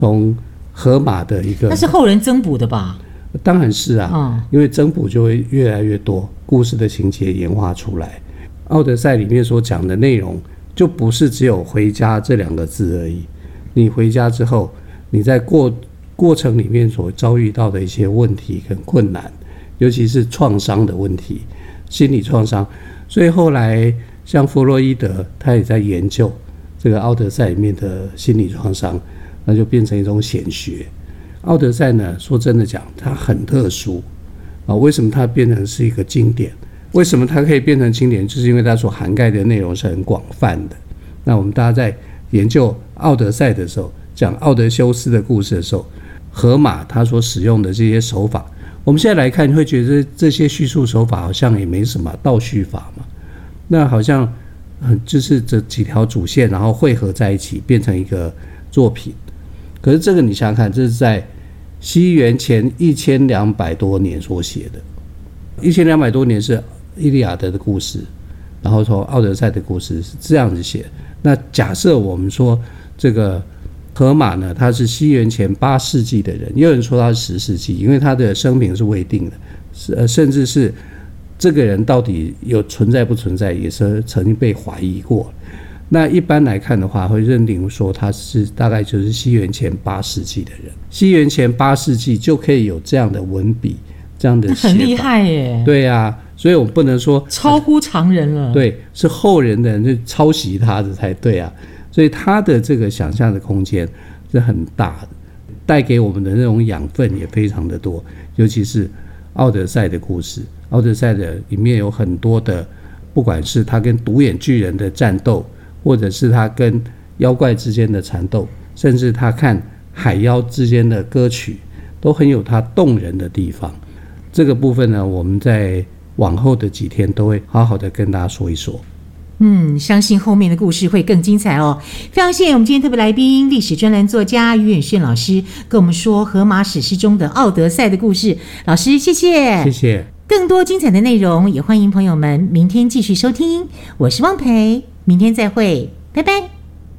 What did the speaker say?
从荷马的一个， 那是后人增补的吧？ 当然是啊，因为增补就会越来越多，故事的情节演化出来。奥德赛里面所讲的内容就不是只有回家这2个字而已，你回家之后你在过程里面所遭遇到的一些问题跟困难，尤其是创伤的问题，心理创伤。所以后来像弗洛伊德他也在研究这个奥德赛里面的心理创伤，那就变成一种显学。奥德赛呢，说真的讲，它很特殊啊。为什么它变成是一个经典？为什么它可以变成经典？就是因为它所涵盖的内容是很广泛的。那我们大家在研究奥德赛的时候，讲奥德修斯的故事的时候，荷马他所使用的这些手法，我们现在来看，你会觉得这些叙述手法好像也没什么，倒叙法嘛，那好像就是这几条主线，然后汇合在一起变成一个作品。可是这个你想想看，这是在西元前1200多年所写的，1200多年是伊利亚德的故事，然后从奥德赛的故事是这样子写。那假设我们说这个荷马呢，他是西元前8世纪的人，也有人说他是10世纪，因为他的生平是未定的，甚至是这个人到底有存在不存在，也是曾经被怀疑过。那一般来看的话，会认定说他是大概就是西元前8世纪的人，西元前8世纪就可以有这样的文笔，这样的写法， 很厉害耶。 对啊，所以我们不能说超乎常人了。 对，是后人的人就抄袭他的才对啊。所以他的这个想象的空间是很大的，带给我们的那种养分也非常的多，尤其是奥德赛的故事。奥德赛的里面有很多的，不管是他跟独眼巨人的战斗，或者是他跟妖怪之间的缠斗，甚至他看海妖之间的歌曲，都很有他动人的地方。这个部分呢，我们在往后的几天都会好好的跟大家说一说。 相信后面的故事会更精彩哦。非常谢谢我们今天特别来宾，历史专栏作家于远炫老师跟我们说荷马史诗中的奥德赛的故事。老师谢谢。 谢谢。 更多精彩的内容也欢迎朋友们明天继续收听。我是汪培，明天再会，拜拜。